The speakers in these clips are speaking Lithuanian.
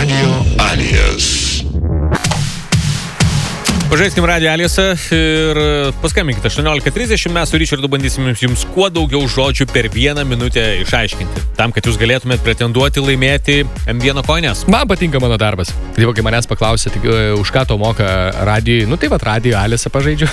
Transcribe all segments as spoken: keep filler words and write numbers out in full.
Radio Alias. Pažaiskim Radio Aliasą ir paskambinkite aštuoniolika trisdešimt, mes su Ričardu bandysim jums kuo daugiau žodžių per vieną minutę išaiškinti, tam, kad jūs galėtumėt pretenduoti laimėti M vienas koinės. Man patinka mano darbas. Tai kai manęs paklausė, tik, už ką to moka radijui, nu tai vat Radio Aliasą pažaidžiu.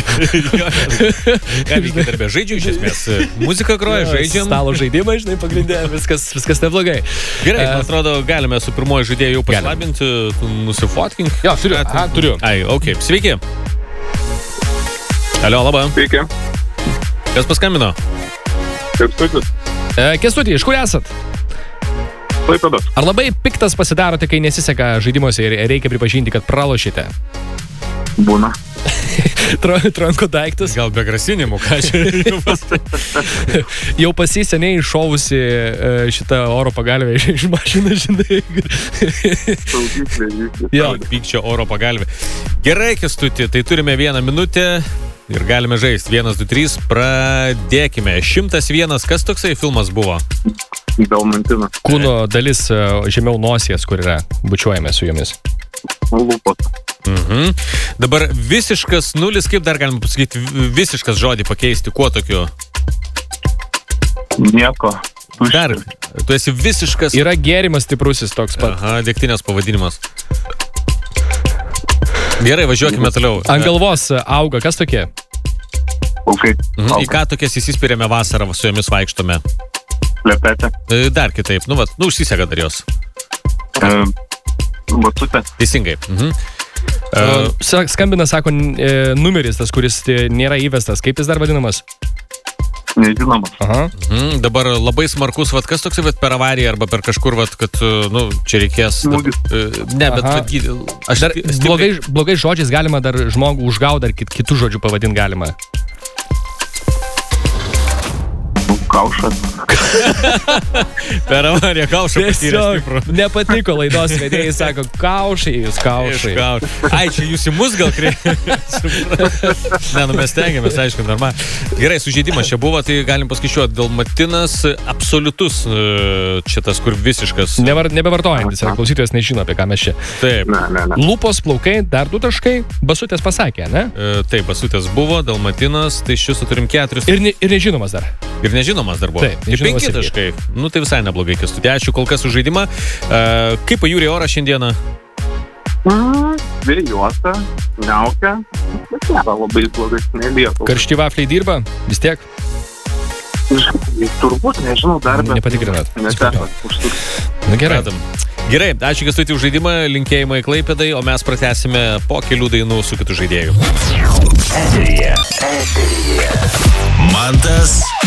Ką veikia darbė? Žaidžiu iš esmės. Muziką groja, žaidžiam. Stalo žaidimą, žinai, pagrindė, viskas, viskas neblogai. Gerai, man atrodo, galime su pirmoju žaidėju jau pasilabinti, nusifotkink. Jo, turiu. Aha, turiu. Ai, okei. Okay. Sveiki. Alio, labą. Sveiki. Kas paskambino? Kestutis. E, Kestutį, iš kur esat? Klaipėdos. Ar labai piktas pasidarote, kai nesiseka žaidimuose ir reikia pripažinti, kad pralošite? Būna. Tranko daiktus. Gal be grasinimų, ką čia? Jau pasiseniai iššovusi šitą oro pagalvę iš mašiną, žinai. Jo, pykčio oro pagalvė. Gerai, Kestutį, tai turime vieną minutę ir galime žaisti. Vienas, du, trys, pradėkime. Šimtas vienas, kas toksai filmas buvo? Dalmantinas. Kūno dalis žemiau nosies, kur yra, bučiuojame su jomis. Lūpos. Mhm. Dabar visiškas nulis, kaip dar galima pasakyti, visiškas žodį pakeisti, kuo tokiu? Nieko. Dar, tu esi visiškas... Yra gėrimas stiprusis toks pat. Aha, degtinės pavadinimas. Gerai, važiuokime toliau. Ant galvos auga, kas tokie? Okay. Mhm. Į ką tokias įsispirėme vasarą, su jomis vaikštome? Lepetė. Dar kitaip, nu, vat, nu užsisega dar jos. E, Batutė. Teisingai. Mhm. Uh, skambina, sako, numeris tas, kuris nėra įvestas. Kaip jis dar vadinamas? Nežinomas. Aha. Mhm. Dabar labai smarkus, vat, kas toksai, vat, per avariją arba per kažkur, vat, kad, nu, čia reikės... Smūgis. Ne, bet... Vat, aš dar stipriai... blogai, blogai žodžiais galima dar žmogų užgauti, dar kit, kitų žodžių pavadinti galima. Kaušas. Per avariją kaušą patyrė stiprų. Nepatiko laidos vedėjai, sako, kaušai, jūs kaušai. Ai, čia jūs į mus gal kreipėsi. Ne, nu mes tengiamės, aišku, normal. Gerai, sužeidimas čia buvo, tai galim paskaičiuoti. Dalmatinas absoliutus šitas, kur visiškas. Nevar, nebevartojantis, ir klausytojas nežino, apie ką mes čia. Taip. Ne, ne, ne. Lūpos, plaukai, dar du taškai, Basutės pasakė, ne? E, taip, Basutės buvo, Dalmatinas, tai šis turim keturis. Ir, ne, ir nežinomas dar. Ir nežinomas dar buvo. Taip, tai penki taškai. Nu, tai visai neblogai, Kestutė. Ačiū kol kas už žaidimą. Uh, kaip pajūrė orą šiandieną? Mm, vėjuota, niaukia, bet nėra labai blogai, nelieka. Karšti vafliai dirba? Vis tiek? Turbūt, nežinau, dar bet... Nepatikrinat. Neteko užsukti. Na gerai. Radom. Gerai, ačiū Kestutė už žaidimą, linkėjimai Klaipėdai, o mes pratęsime po kelių dainų su kitų žaidėjų. Eteryje. Eteryje. Mantas